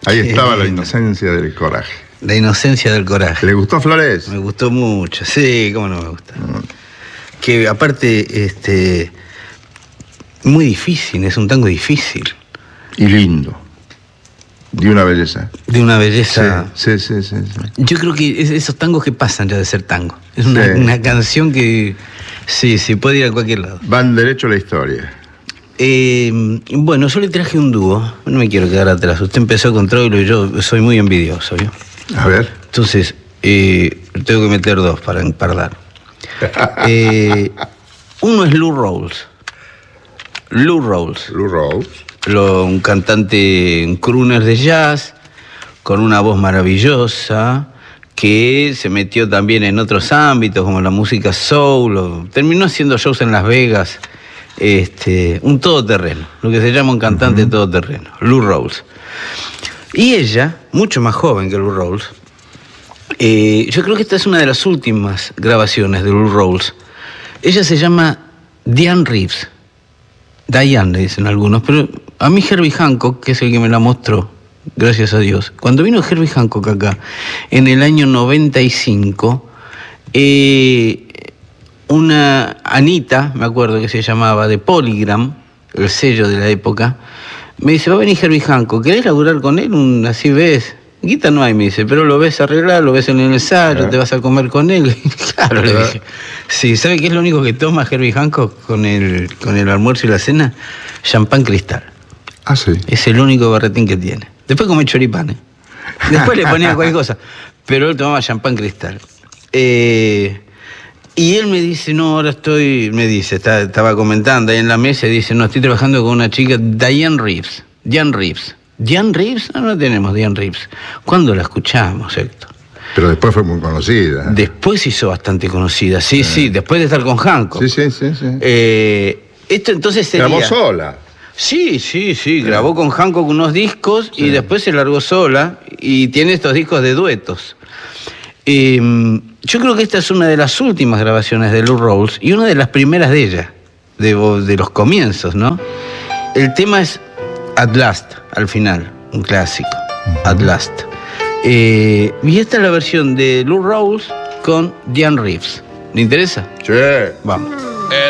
Ahí estaba la inocencia del coraje. La inocencia del coraje. ¿Le gustó Flores? Me gustó mucho, sí, cómo no me gusta. Que aparte, muy difícil, es un tango difícil. Y lindo. De una belleza. De una belleza. Sí. Yo creo que esos tangos que pasan ya de ser tango. Es una canción que sí, puede ir a cualquier lado. Van derecho a la historia. Bueno, yo le traje un dúo. No me quiero quedar atrás. Usted empezó con Troilo y yo soy muy envidioso, ¿vio? A ver. Entonces, tengo que meter dos para empardar. Uno es Lou Rawls. Lou Rawls. Un cantante, un crooner de jazz, con una voz maravillosa, que se metió también en otros ámbitos, como la música soul, terminó haciendo shows en Las Vegas, un todoterreno, lo que se llama un cantante todoterreno, Lou Rawls. Y ella, mucho más joven que Lou Rawls, yo creo que esta es una de las últimas grabaciones de Lou Rawls. Ella se llama Diane Reeves. Diane le dicen algunos, pero a mí Herbie Hancock, que es el que me la mostró, gracias a Dios, cuando vino Herbie Hancock acá, en el año 95, una Anita, me acuerdo que se llamaba, de Polygram, el sello de la época, me dice, va a venir Herbie Hancock, ¿querés laburar con él? Así ves. Guita no hay, me dice, pero lo ves arreglar, lo ves en el ensayo, te vas a comer con él. Claro, le dije. Sí, ¿sabe qué es lo único que toma Herbie Hancock con el almuerzo y la cena? Champán Cristal. Ah, sí. Es el único berretín que tiene. Después come choripán, Después le ponía cualquier cosa. Pero él tomaba Champán Cristal. Y él me dice, no, ahora estaba comentando ahí en la mesa, y dice, no, estoy trabajando con una chica, Diane Reeves. ¿Diane Reeves? No tenemos Diane Reeves. ¿Cuándo la escuchamos, Héctor? Pero después fue muy conocida. Después hizo bastante conocida, sí, después de estar con Hancock. Sí. Esto entonces sería... ¿Grabó sola? Sí, grabó con Hancock unos discos y después se largó sola y tiene estos discos de duetos. Yo creo que esta es una de las últimas grabaciones de Lou Rawls y una de las primeras de ella, de los comienzos, ¿no? El tema es At Last, al final, un clásico, At Last. Y esta es la versión de Lou Rawls con Diane Reeves. ¿Le interesa? Sí. Vamos.